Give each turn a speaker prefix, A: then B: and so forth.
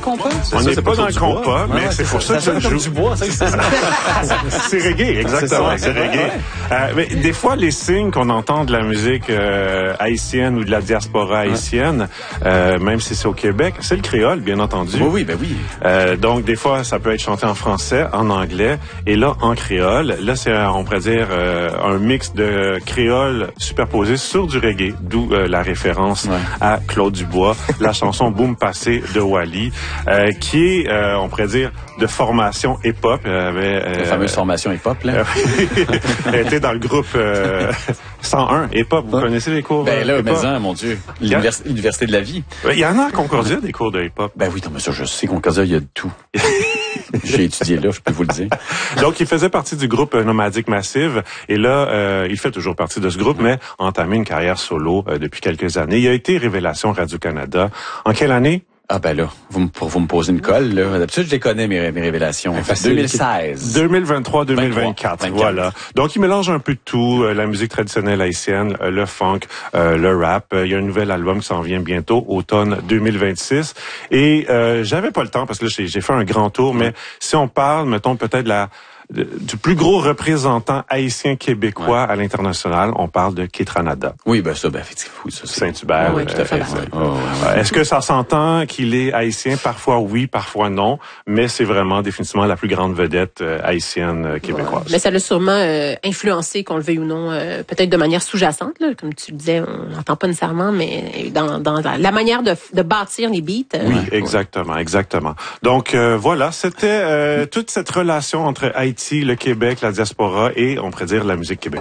A: compas?
B: On n'est pas dans le compas, mais c'est pour ça que je joue.
C: Du bois, ça, c'est ça.
B: C'est reggae, exactement. C'est reggae. Mais des fois, les signes qu'on entend de la musique haïtienne ou de la diaspora haïtienne, même si c'est au Québec, c'est le créole, bien entendu.
C: Oui, ben oui.
B: Donc, des fois, ça peut être chanté en français, en anglais, et là, en créole. Là, c'est, on pourrait dire, un mix de créole superposé sur du reggae, d'où la référence à Claude Dubois, la chanson Boom Passé de Wally, qui est, on pourrait dire, de formation hip-hop.
C: La fameuse formation hip-hop, là.
B: Elle était dans le groupe 101 hip-hop. Vous connaissez les cours
C: Ben là,
B: hip-hop?
C: mais mon Dieu, l'université de la vie.
B: Il y en a à Concordia, des cours de hip-hop.
C: Ben oui, non, mais ça, je sais, Concordia, il y a de tout. J'ai étudié là, je peux vous le dire.
B: Donc, il faisait partie du groupe Nomadic Massive. Et là, il fait toujours partie de ce groupe, mais a entamé une carrière solo depuis quelques années. Il a été Révélation Radio-Canada. En quelle année?
C: Ah ben là, vous me posez une colle, là. D'habitude, je les connais, mes révélations. 2016.
B: 2023-2024, voilà. Donc, il mélange un peu de tout, la musique traditionnelle haïtienne, le funk, le rap. Il y a un nouvel album qui s'en vient bientôt, automne 2026. Et j'avais pas le temps, parce que là, j'ai fait un grand tour, mais si on parle, mettons, peut-être du plus gros représentant haïtien québécois à l'international, on parle de Kétranada.
C: Oui, ben ça, effectivement, oui, ça,
B: Saint-Hubert.
A: Oui, tout à fait.
B: Est-ce que ça s'entend qu'il est haïtien? Parfois oui, parfois non, mais c'est vraiment définitivement la plus grande vedette haïtienne québécoise.
A: Mais ça l'a sûrement influencé, qu'on le veuille ou non, peut-être de manière sous-jacente, là, comme tu le disais, on n'entend pas nécessairement, mais dans la manière de bâtir les beats.
B: Oui, exactement. Donc voilà, c'était toute cette relation entre Haïti, le Québec, la diaspora et, on pourrait dire, la musique québécoise.